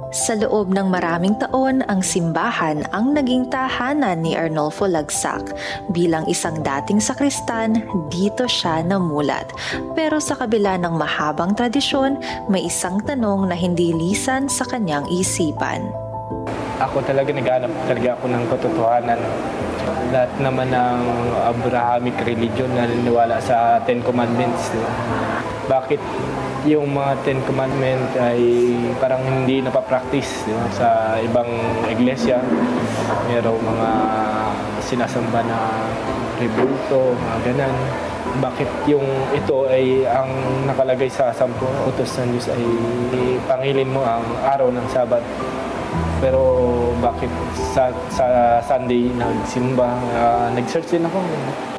Sa loob ng maraming taon, ang simbahan ang naging tahanan ni Arnolfo Lagsak. Bilang isang dating sakristan, dito siya namulat. Pero sa kabila ng mahabang tradisyon, may isang tanong na hindi lisan sa kanyang isipan. Ako talaga naghanap talaga ako ng katotohanan. Lahat naman ng Abrahamic religion na naniniwala sa Ten Commandments. Diba? Bakit yung mga Ten Commandments ay parang hindi napapractice, diba? Sa ibang iglesia, mayroong mga sinasamba na rebulto, mga ganan. Bakit yung ito ay ang nakalagay sa 10 utos ng Diyos ay pangilin mo ang araw ng Sabat? Pero bakit sa Sunday nagsimba, nag-search din ako.